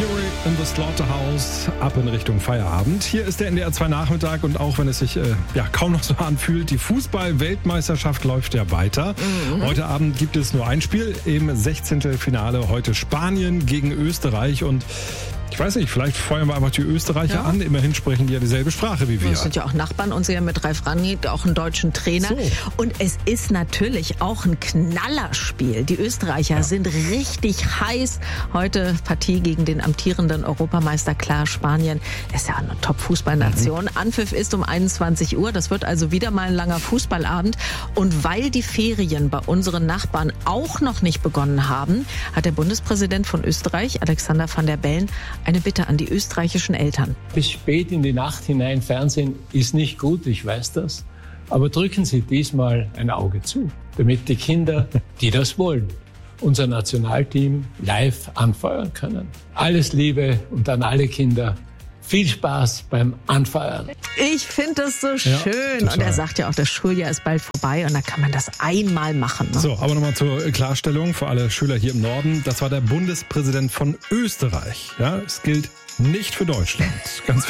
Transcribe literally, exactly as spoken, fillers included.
Fury in the Slaughterhouse, ab in Richtung Feierabend. Hier ist der N D R zwei Nachmittag und auch wenn es sich äh, ja kaum noch so anfühlt, die Fußball-Weltmeisterschaft läuft ja weiter. Mhm. Heute Abend gibt es nur ein Spiel im Sechzehntelfinale. Heute Spanien gegen Österreich und ich weiß nicht, vielleicht feuern wir einfach die Österreicher ja. an. Immerhin sprechen die ja dieselbe Sprache wie wir. Das sind ja auch Nachbarn und sie haben mit Ralf Rangnick auch einen deutschen Trainer. So. Und es ist natürlich auch ein Knallerspiel. Die Österreicher ja. sind richtig heiß. Heute Partie gegen den amtierenden Europameister. Klar, Spanien ist ja eine Top-Fußballnation. Mhm. Anpfiff ist um einundzwanzig Uhr. Das wird also wieder mal ein langer Fußballabend. Und weil die Ferien bei unseren Nachbarn auch noch nicht begonnen haben, hat der Bundespräsident von Österreich, Alexander Van der Bellen, eine Bitte an die österreichischen Eltern. Bis spät in die Nacht hinein Fernsehen ist nicht gut, ich weiß das. Aber drücken Sie diesmal ein Auge zu, damit die Kinder, die das wollen, unser Nationalteam live anfeuern können. Alles Liebe und an alle Kinder. Viel Spaß beim Anfeuern. Ich finde das so schön. Ja, und er sagt ja auch, das Schuljahr ist bald vorbei und da kann man das einmal machen. Ne? So, aber nochmal zur Klarstellung für alle Schüler hier im Norden. Das war der Bundespräsident von Österreich. Ja, es gilt nicht für Deutschland. Ganz